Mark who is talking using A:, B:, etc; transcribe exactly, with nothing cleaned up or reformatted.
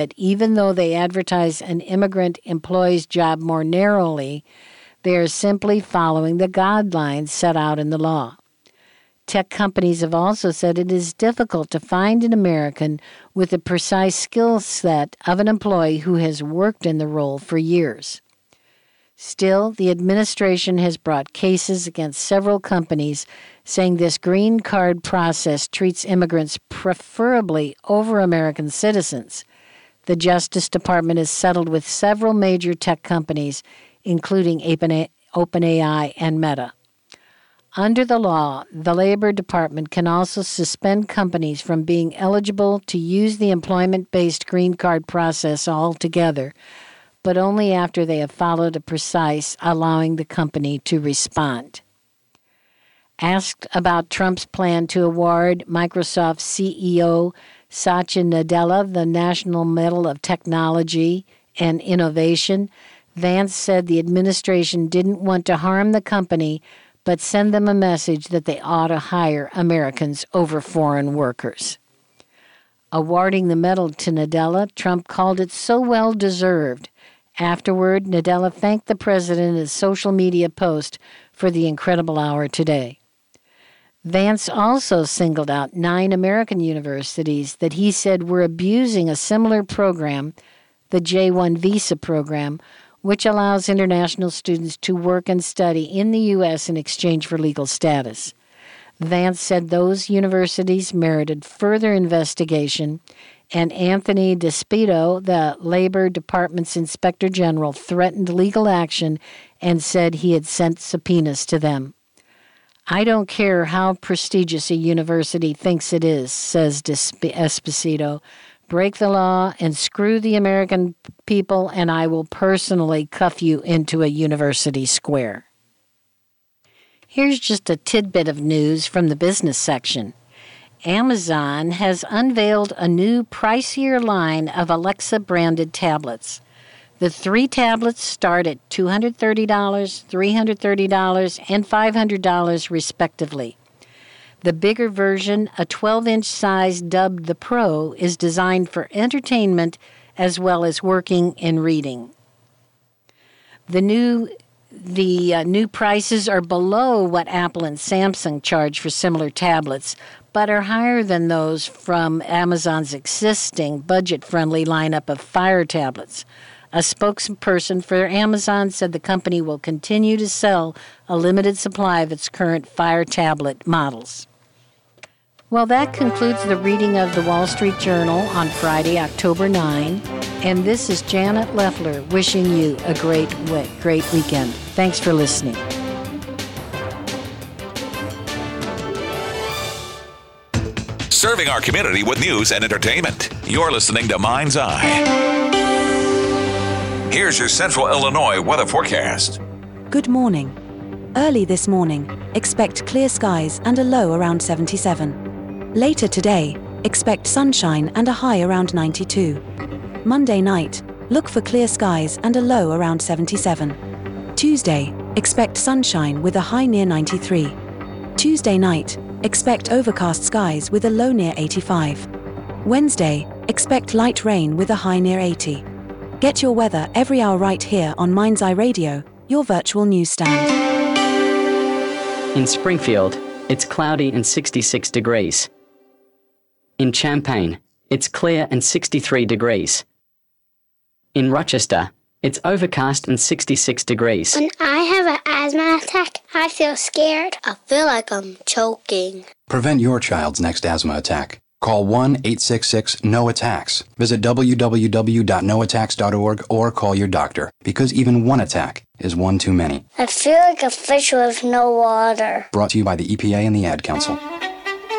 A: that even though they advertise an immigrant employee's job more narrowly, they are simply following the guidelines set out in the law. Tech companies have also said it is difficult to find an American with the precise skill set of an employee who has worked in the role for years. Still, the administration has brought cases against several companies saying this green card process treats immigrants preferably over American citizens. The Justice Department has settled with several major tech companies, including OpenAI and Meta. Under the law, the Labor Department can also suspend companies from being eligible to use the employment-based green card process altogether, but only after they have followed a precise allowing the company to respond. Asked about Trump's plan to award Microsoft C E O Satya Nadella the National Medal of Technology and Innovation, Vance said the administration didn't want to harm the company, but send them a message that they ought to hire Americans over foreign workers. Awarding the medal to Nadella, Trump called it so well-deserved. Afterward, Nadella thanked the president in a social media post for the incredible hour today. Vance also singled out nine American universities that he said were abusing a similar program, the J one visa program, which allows international students to work and study in the U S in exchange for legal status. Vance said those universities merited further investigation, and Anthony DeSpito, the Labor Department's Inspector General, threatened legal action and said he had sent subpoenas to them. I don't care how prestigious a university thinks it is, says Esposito. Break the law and screw the American people, and I will personally cuff you into a university square. Here's just a tidbit of news from the business section. Amazon has unveiled a new pricier line of Alexa-branded tablets. The three tablets start at two hundred thirty dollars, three hundred thirty dollars, and five hundred dollars respectively. The bigger version, a twelve-inch size dubbed the Pro, is designed for entertainment as well as working and reading. The new the uh, new prices are below what Apple and Samsung charge for similar tablets, but are higher than those from Amazon's existing budget-friendly lineup of Fire tablets. A spokesperson for Amazon said the company will continue to sell a limited supply of its current Fire tablet models. Well, that concludes the reading of the Wall Street Journal on Friday, October ninth, and this is Janet Leffler wishing you a great, great weekend. Thanks for listening.
B: Serving our community with news and entertainment. You're listening to Mind's Eye. Here's your Central Illinois weather forecast.
C: Good morning. Early this morning, expect clear skies and a low around seventy-seven. Later today, expect sunshine and a high around ninety-two. Monday night, look for clear skies and a low around seventy-seven. Tuesday, expect sunshine with a high near ninety-three. Tuesday night, expect overcast skies with a low near eighty-five. Wednesday, expect light rain with a high near eighty. Get your weather every hour right here on Mind's Eye Radio, your virtual newsstand.
D: In Springfield, it's cloudy and sixty-six degrees. In Champaign, it's clear and sixty-three degrees. In Rochester, it's overcast and sixty-six degrees.
E: When I have an asthma attack, I feel scared. I feel like I'm choking.
F: Prevent your child's next asthma attack. Call one eight six six N O attacks. Visit w w w dot no attacks dot org or call your doctor, because even one attack is one too many.
E: I feel like a fish with no water.
F: Brought to you by the E P A and the Ad Council.